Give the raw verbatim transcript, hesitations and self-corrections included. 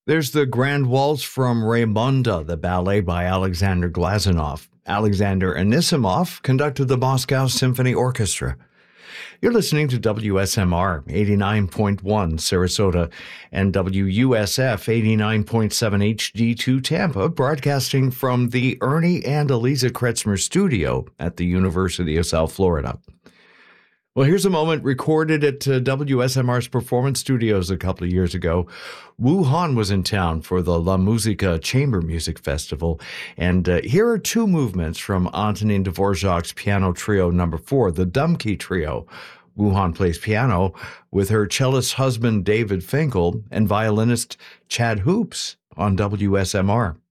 There's the Grand Waltz from Raymonda, the ballet by Alexander Glazunov. Alexander Anisimov conducted the Moscow Symphony Orchestra. You're listening to W S M R eighty-nine point one Sarasota and W U S F eighty-nine point seven H D two Tampa, broadcasting from the Ernie and Eliza Kretzmer studio at the University of South Florida. Well, here's a moment recorded at uh, W S M R's Performance Studios a couple of years ago. Wu Han was in town for the La Musica Chamber Music Festival, and uh, here are two movements from Antonin Dvorak's Piano Trio Number Four, the Dumke Trio. Wu Han plays piano with her cellist husband David Finkel and violinist Chad Hoops on W S M R.